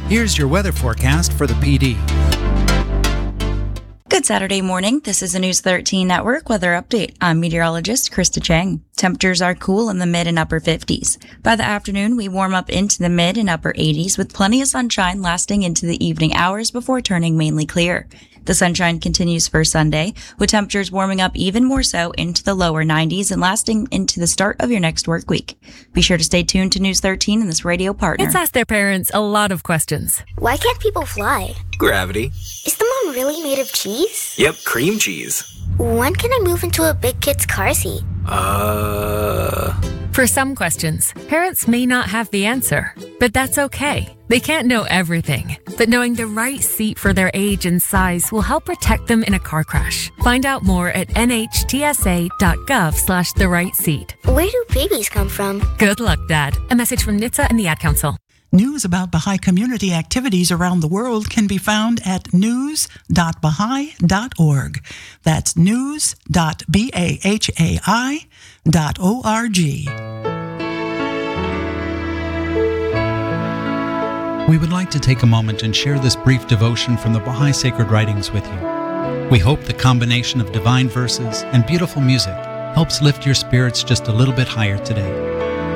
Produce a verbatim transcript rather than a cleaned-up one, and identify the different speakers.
Speaker 1: Here's your weather forecast for the P D.
Speaker 2: Good Saturday morning. This is a News thirteen Network weather update. I'm meteorologist Krista Chang. Temperatures are cool in the mid and upper fifties. By the afternoon, we warm up into the mid and upper eighties with plenty of sunshine lasting into the evening hours before turning mainly clear. The sunshine continues for Sunday, with temperatures warming up even more so into the lower nineties and lasting into the start of your next work week. Be sure to stay tuned to News thirteen and this radio partner.
Speaker 3: It's asked their parents a lot of questions.
Speaker 4: Why can't people fly?
Speaker 5: Gravity.
Speaker 4: Is the moon really made of cheese?
Speaker 5: Yep, cream cheese.
Speaker 4: When can I move into a big kid's car seat?
Speaker 5: Uh...
Speaker 3: For some questions, parents may not have the answer, but that's okay. They can't know everything, but knowing the right seat for their age and size will help protect them in a car crash. Find out more at nhtsa.gov slash the right seat.
Speaker 4: Where do babies come from?
Speaker 3: Good luck, Dad. A message from N H T S A and the Ad Council.
Speaker 6: News about Baha'i community activities around the world can be found at news dot baha'i dot org. That's news dot bahai dot org.
Speaker 1: We would like to take a moment and share this brief devotion from the Baha'i Sacred Writings with you. We hope the combination of divine verses and beautiful music helps lift your spirits just a little bit higher today.